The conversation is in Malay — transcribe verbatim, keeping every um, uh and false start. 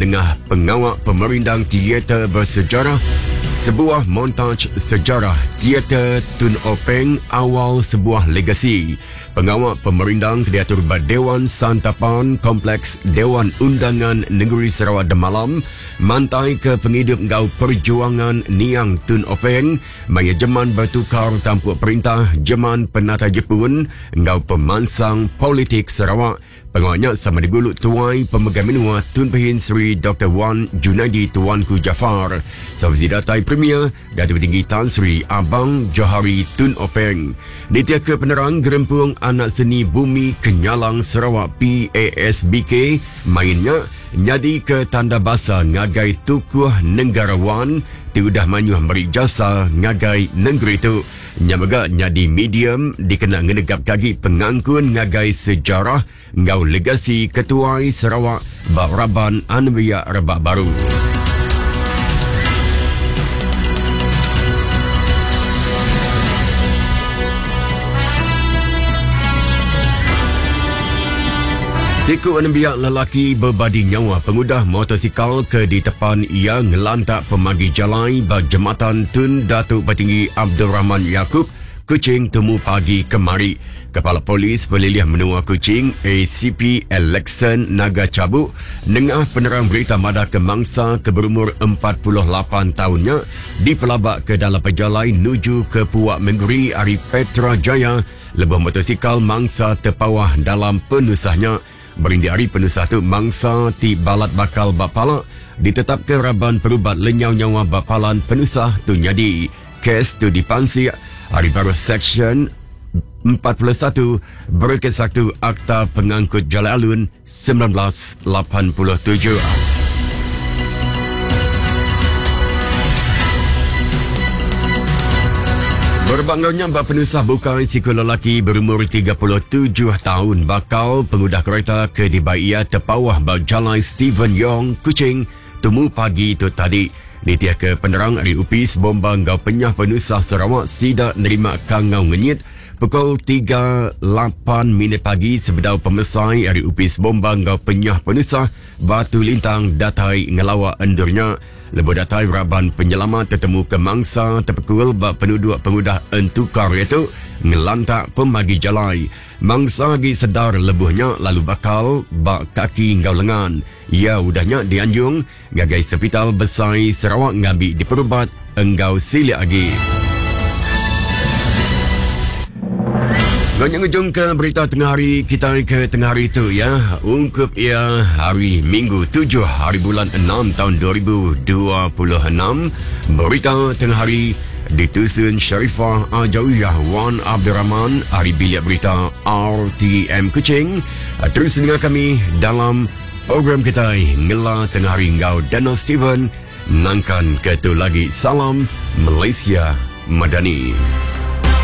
Nengah pengawak pemerindang teater bersejarah, sebuah montaj sejarah teater Tun Openg awal sebuah legasi. Pengawak pemerindang diatur Dewan Santapan Kompleks Dewan Undangan Negeri Sarawak Demalam mantai ke penghidup ngau perjuangan Niang Tun Openg maya jeman bertukar tanpa perintah jeman penata Jepun ngau pemansang politik Sarawak. Pengawaknya sama diguluk tuai pemegang menua Tun Pehin Sri Doktor Wan Junaidi Tuanku Jafar. Sahabat datai Premier Datuk Tinggi Tan Sri Abang Johari Tun Openg. Ditiaka penerang gerempung anak seni bumi Kenyalang Sarawak P A S B K mainnya nyadi ke tanda basa ngagai tukuh nenggarawan tiudah manyuh beri jasa ngagai negeri tu. Nyamaga nyadi medium dikena ngenegap kaki pengangkun ngagai sejarah ngau legasi ketuai Sarawak bak Raban Anbiya Rebak Baru. Siku enam biak lelaki berbadi nyawa pengudah motosikal ke di depan ia ngelantak pemagi jalai bag Jematan Tun Datuk Petinggi Abdul Rahman Yaakob Kuching temu pagi kemari. Kepala Polis Peliliah Menua Kuching A C P Alexan Naga Cabuk nengah penerang berita madah ke mangsa ke berumur empat puluh lapan tahunnya dipelabak ke dalam pejalai nuju ke Puak Menggeri Ari Petra Jaya lebuh motosikal mangsa terpawah dalam penusahnya. Berindi hari penusah tu mangsa ti balat bakal bapala ditetap ke Raban Perubat lenyau nyawa bapalan penusah tu nyadi. Kes tu dipansi hari baru Seksyen empat puluh satu Berkat satu Akta Pengangkut Jalan Alun sembilan belas lapan puluh tujuh. Berbanggaunya bak penusah bukan siku lelaki berumur tiga puluh tujuh tahun bakal pengudah kereta ke Dibaia terpawah bak jalai Stephen Yong Kuching temu pagi tu tadi. Ditiaka penerang dari Upis bomba ngau penyah penusah Sarawak sidak nerima kangau ngenyit pukul tiga lapan minit pagi sebedau pemesai dari Upis bomba ngau penyah penusah Batu Lintang datai ngelawak endurnya. Lebuh datai Raban Penyelamat tertemu ke mangsa terpekul bak penduduk pengudah entukar itu ngelantak pemagi jalai. Mangsa lagi sedar lebuhnya lalu bakal bak kaki ngau lengan. Ia udahnya dianjung gagai Hospital Besar Sarawak ngambil diperubat engau silik lagi. Ganyak ujung ke berita tengah hari kita ke tengah hari itu ya. Ungkup ia hari Minggu tujuh hari bulan enam tahun dua ribu dua puluh enam. Berita tengah hari ditusun Sharifah Ajawiyah Wan Abdul Rahman hari bilik berita R T M Kuching. Terus dengar kami dalam program kita Ngela Tengah Hari Ngau Daniel Steven. Nangkan ketu lagi salam Malaysia Madani.